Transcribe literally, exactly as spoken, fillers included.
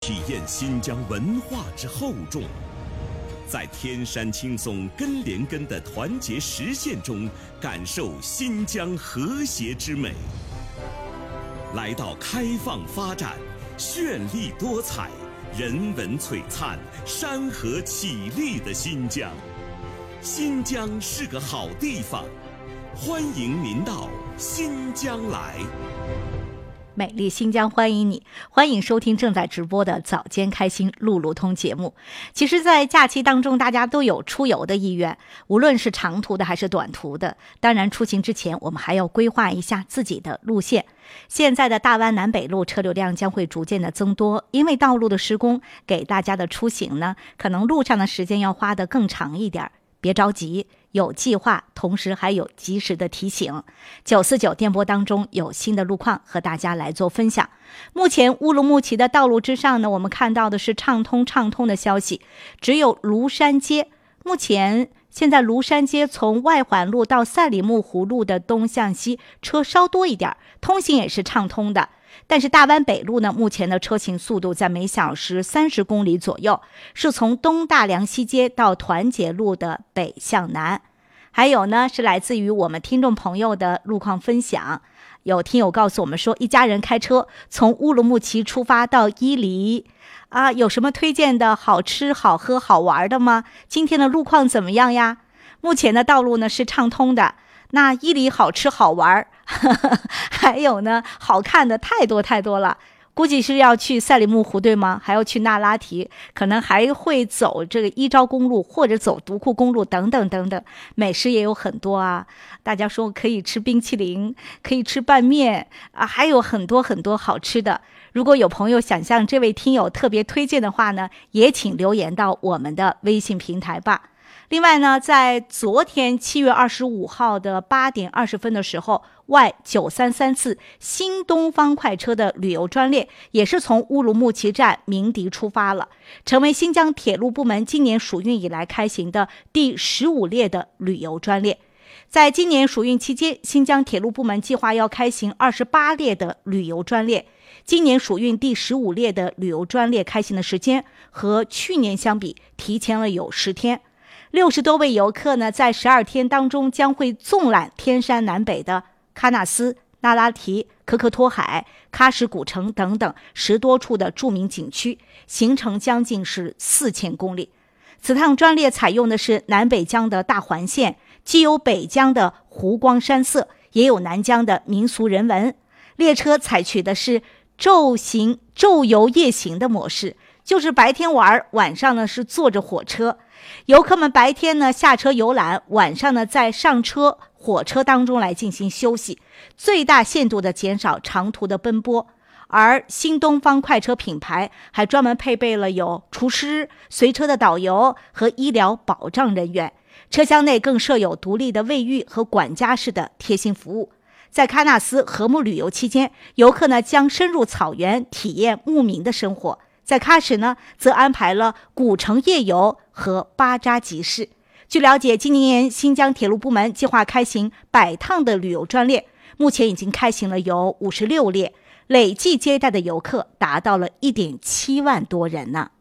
体验新疆文化之厚重，在天山青松根连根的团结实现中，感受新疆和谐之美。来到开放发展、绚丽多彩、人文璀璨、山河绮丽的新疆。新疆是个好地方，欢迎您到新疆来。 美丽新疆欢迎你，欢迎收听正在直播的早间开心路路通节目。其实在假期当中，大家都有出游的意愿，无论是长途的还是短途的。当然出行之前我们还要规划一下自己的路线。现在的大湾南北路车流量将会逐渐的增多，因为道路的施工，给大家的出行呢，可能路上的时间要花得更长一点。别着急，有计划，同时还有及时的提醒。九四九电波当中有新的路况和大家来做分享。目前乌鲁木齐的道路之上呢，我们看到的是畅通畅通的消息，只有庐山街，目前现在庐山街从外环路到赛里木湖路的东向西车稍多一点，通行也是畅通的。但是大湾北路呢，目前的车行速度在每小时三十公里左右，是从东大梁西街到团结路的北向南。还有呢，是来自于我们听众朋友的路况分享。有听友告诉我们说，一家人开车从乌鲁木齐出发到伊犁啊，有什么推荐的好吃好喝好玩的吗？今天的路况怎么样呀？目前的道路呢是畅通的。那伊犁好吃好玩呵呵，还有呢好看的太多太多了，估计是要去赛里木湖对吗？还要去那拉提，可能还会走这个伊昭公路或者走独库公路等等等等。美食也有很多啊，大家说可以吃冰淇淋，可以吃拌面啊，还有很多很多好吃的。如果有朋友想向这位听友特别推荐的话呢，也请留言到我们的微信平台吧。另外呢，在昨天七月二十五号的八点二十分的时候 ，Y 九三三次新东方快车的旅游专列也是从乌鲁木齐站鸣笛出发了，成为新疆铁路部门今年暑运以来开行的第十五列的旅游专列。在今年暑运期间，新疆铁路部门计划要开行二十八列的旅游专列。今年暑运第十五列的旅游专列开行的时间和去年相比提前了有十天。六十多位游客呢，在十二天当中将会纵览天山南北的喀纳斯、那拉提、可可托海、喀什古城等等十多处的著名景区，行程将近是四千公里。此趟专列采用的是南北疆的大环线，既有北疆的湖光山色，也有南疆的民俗人文。列车采取的是昼行昼游夜行的模式，就是白天玩，晚上呢是坐着火车。游客们白天呢下车游览，晚上呢在上车火车当中来进行休息，最大限度的减少长途的奔波。而新东方快车品牌还专门配备了有厨师、随车的导游和医疗保障人员，车厢内更设有独立的卫浴和管家式的贴心服务。在喀纳斯和睦旅游期间，游客呢将深入草原体验牧民的生活。在喀什呢，则安排了古城夜游和巴扎集市。据了解，今年新疆铁路部门计划开行百趟的旅游专列，目前已经开行了有五十六列，累计接待的游客达到了一点七万多人呢。